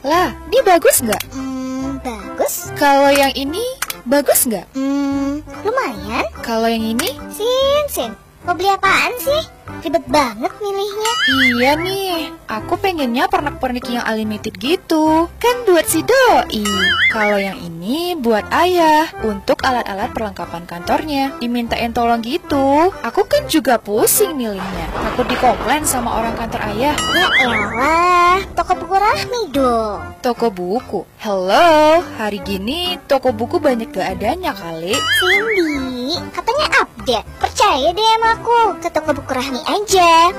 Lah, dia bagus nggak? Bagus. Kalau yang ini bagus nggak? Lumayan. Kalau yang ini? Sin, mau beli apaan sih? Ribet banget milihnya. Iya nih, aku pengennya pernak-pernik yang unlimited gitu. Kan buat si doi. Kalau yang ini buat ayah, untuk alat-alat perlengkapan kantornya. Dimintain tolong gitu. Aku kan juga pusing milihnya. Takut dikomplain sama orang kantor ayah. Ya elah, toko buku Rahmi dong. Toko buku? Hello, hari gini toko buku banyak gak adanya kali. Cindy, katanya update. Percaya deh sama aku, ke toko buku Rahmi aja.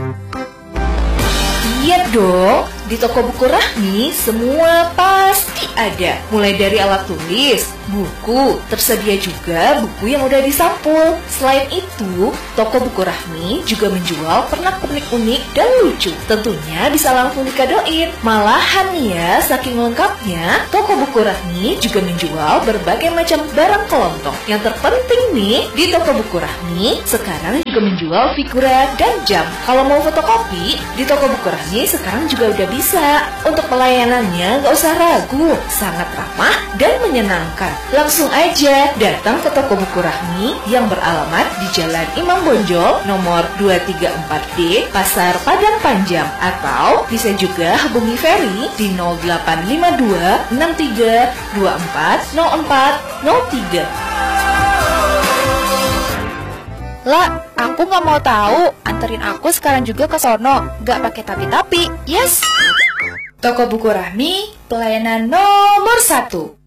Iya dong, di toko buku Rahmi semua pasti ada. Mulai dari alat tulis, buku, tersedia juga buku yang udah disampul. Selain itu, toko buku Rahmi juga menjual pernak-pernik unik dan lucu. Tentunya bisa langsung dikadoin. Malahan nih ya, saking lengkapnya, toko buku Rahmi juga menjual berbagai macam barang kelontong. Yang terpenting nih, di toko buku Rahmi sekarang juga menjual figura dan jam. Kalau mau fotokopi, di toko buku Rahmi sekarang juga udah bisa. Untuk pelayanannya gak usah ragu, sangat ramah dan menyenangkan. Langsung aja datang ke toko buku Rahmi yang beralamat di Jalan Imam Bonjol nomor 234D, Pasar Padang Panjang. Atau bisa juga hubungi Ferry di 0852 63 24 04 03. Lah, aku nggak mau tahu. Anterin aku sekarang juga ke sono. Gak pakai tapi-tapi. Yes. Toko buku Rahmi, pelayanan nomor 1.